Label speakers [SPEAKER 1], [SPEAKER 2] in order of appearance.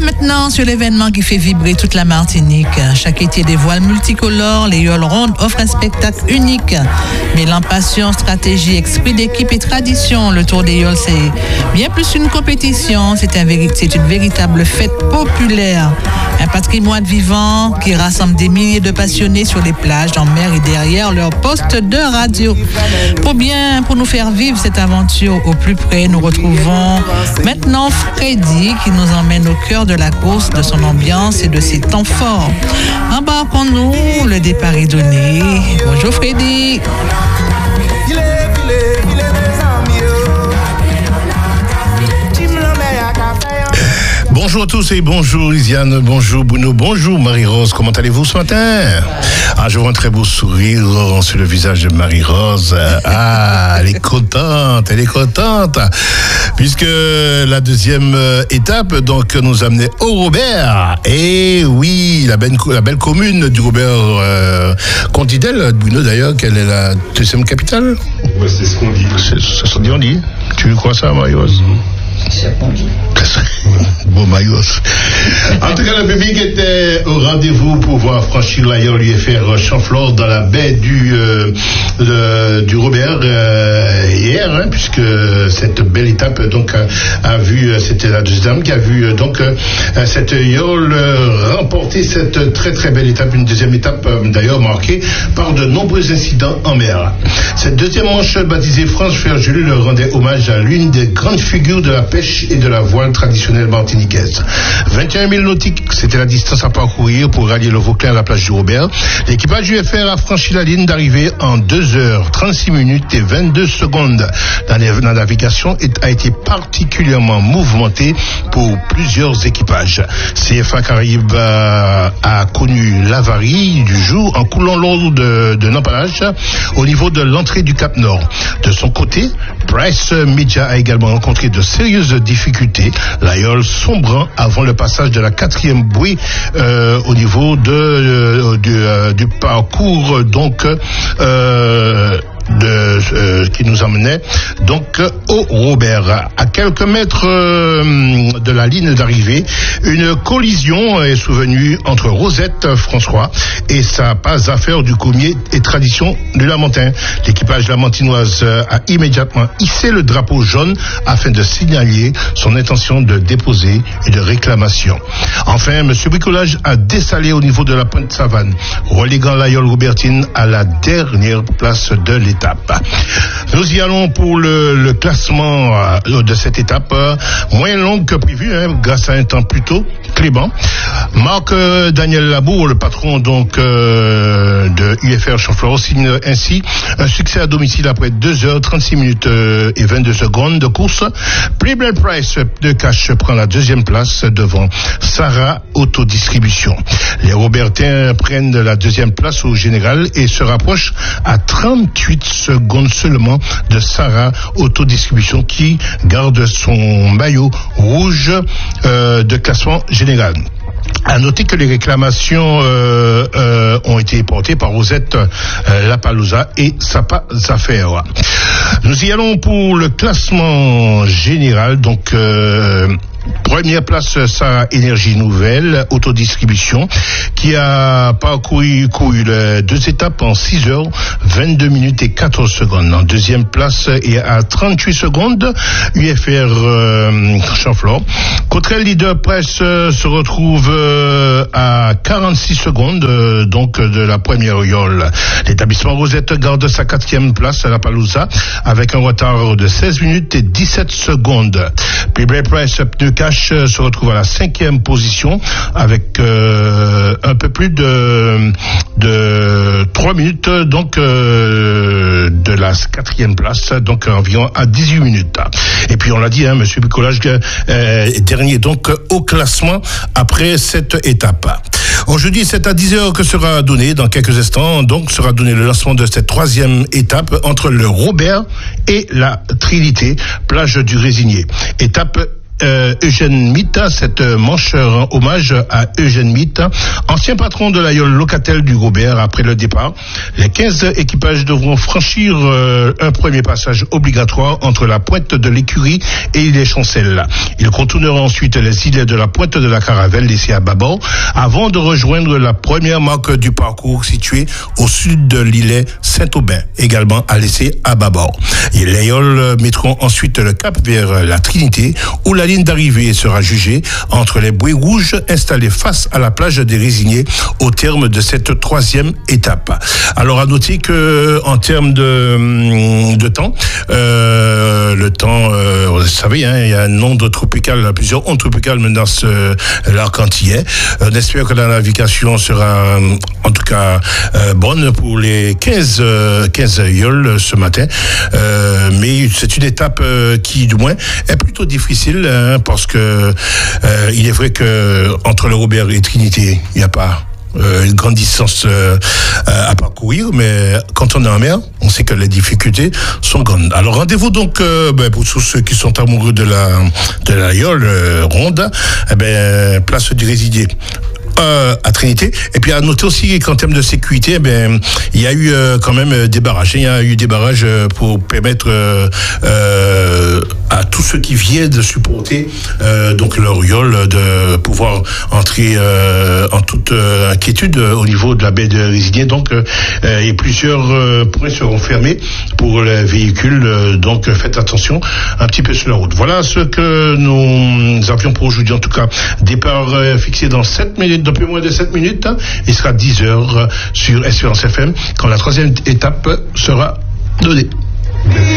[SPEAKER 1] maintenant sur l'événement qui fait vibrer toute la Martinique. Chaque été des voiles multicolores, les yoles rondes offrent un spectacle unique. Mêlant passion, stratégie, esprit d'équipe et tradition, le Tour des yoles, c'est bien plus une compétition. C'est une véritable fête populaire. Un patrimoine vivant qui rassemble des milliers de passionnés sur les plages, en mer et derrière leur poste de radio. Pour nous faire vivre cette aventure au plus près, nous retrouvons maintenant Freddy qui nous emmène au cœur de la course, de son ambiance et de ses temps forts. Embarquons-nous, le départ est donné. Bonjour Freddy.
[SPEAKER 2] Bonjour à tous et bonjour Isiane, bonjour Bruno, bonjour Marie-Rose, comment allez-vous ce matin? Je vois un très beau sourire sur le visage de Marie-Rose. Elle est contente, puisque la deuxième étape donc nous amenait au Robert. Et oui, la belle commune du Robert. Qu'on dit d'elle, Bruno d'ailleurs, quelle est la deuxième capitale?
[SPEAKER 3] Ouais, c'est ce qu'on dit.
[SPEAKER 2] C'est ce qu'on dit, on dit. Tu crois ça, Marie-Rose?
[SPEAKER 4] C'est ce qu'on dit.
[SPEAKER 2] Bon, Maïos. En tout cas, le public était au rendez-vous pour voir franchir la Yole UFR Chamflore dans la baie du Robert hier, puisque cette belle étape donc a vu, c'était la deuxième qui a vu donc cette Yole remporter cette très très belle étape, une deuxième étape d'ailleurs marquée par de nombreux incidents en mer. Cette deuxième manche baptisée France Frère Jules rendait hommage à l'une des grandes figures de la pêche et de la voile traditionnelle martiniquaise. 21 000 nautiques, c'était la distance à parcourir pour rallier le Vauclin à la plage du Robert. L'équipage UFR a franchi la ligne d'arrivée en 2h36 et 22 secondes. La navigation a été particulièrement mouvementée pour plusieurs équipages. CFA Caraïbes a connu l'avarie du jour en coulant l'eau d'un empalage au niveau de l'entrée du Cap Nord. De son côté, Price Media a également rencontré de sérieuses difficultés, la Yole sombrant avant le passage de la 4e bouée au niveau du parcours donc qui nous emmenait donc au Robert. À quelques mètres de la ligne d'arrivée, une collision est survenue entre Rosette François et sa passe affaire du Commier et Tradition du Lamentin. L'équipage lamantinoise a immédiatement hissé le drapeau jaune afin de signaler son intention de déposer une réclamation. Enfin, M. Bricolage a dessalé au niveau de la Pointe Savane, reléguant la Yole Robertine à la dernière place de l'étape. Nous y allons pour le classement de cette étape, moins longue que prévu, grâce à un temps plutôt clément. Marc Daniel Labour, le patron donc de UFR Chamflore, signe ainsi un succès à domicile après 2h36 et 22 secondes de course. Playboy Price de Cash prend la deuxième place devant Sarah Autodistribution. Les Robertains prennent la deuxième place au général et se rapprochent à 38 secondes seulement de Sarah Autodistribution qui garde son maillot rouge de classement général. À noter que les réclamations ont été portées par Rosette Lapalouza et Sapa Zafer. Nous y allons pour le classement général. Donc première place, Sarah Énergie Nouvelle, Autodistribution, qui a parcouru les deux étapes en 6h, 22 minutes et 14 secondes. En deuxième place et à 38 secondes, UFR Chamflore. Cottrell Leader Press se retrouve à 46 secondes donc de la première Yole. L'établissement Rosette garde sa 4e place à la Palouza avec un retard de 16 minutes et 17 secondes. Playboy Price Pneu Cash se retrouve à la 5e position avec un peu plus de 3 minutes donc de la 4e place, donc environ à 18 minutes. Et puis on l'a dit, Monsieur Bricolage est dernier donc au classement après cette étape. Aujourd'hui, c'est à 10h que sera donné, dans quelques instants, donc sera donné le lancement de cette 3e étape entre le Robert et la Trinité, plage du Résigné. Étape Eugène Mitt. Cette manche rend hommage à Eugène Mitt, ancien patron de la yole Locatel du Robert. Après le départ, les 15 équipages devront franchir un premier passage obligatoire entre la pointe de l'écurie et les Chancelles. Ils contourneront ensuite les îlets de la pointe de la Caravelle laissée à bâbord avant de rejoindre la première marque du parcours située au sud de l'îlet Saint-Aubin, également à laisser à bâbord. Et les yoles mettront ensuite le cap vers la Trinité où la ligne d'arrivée sera jugée entre les bouées rouges installés face à la plage des Résignés au terme de cette troisième étape. Alors à noter que en termes de temps, le temps, vous savez, il y a un onde tropicale, plusieurs ondes tropicales maintenant l'arc antillais. On espère que la navigation sera en tout cas bonne pour les 15 yoles ce matin. Mais c'est une étape qui, du moins, est plutôt difficile parce que il est vrai que entre le Robert et Trinité, il n'y a pas une grande distance à parcourir, mais quand on est en mer, on sait que les difficultés sont grandes. Alors rendez-vous donc pour tous ceux qui sont amoureux de la yole ronde, place du Résidier à Trinité. Et puis à noter aussi qu'en termes de sécurité, il y a eu quand même des barrages. Il y a eu des barrages pour permettre à tous ceux qui viennent de supporter donc leur yole de pouvoir entrer en toute inquiétude au niveau de la baie de Résidier. Donc et plusieurs points seront fermés pour les véhicules. Donc faites attention un petit peu sur la route. Voilà ce que nous avions pour aujourd'hui. En tout cas, départ fixé dans 7 minutes, un peu moins de 7 minutes. Il sera 10h sur Espérance FM quand la troisième étape sera donnée.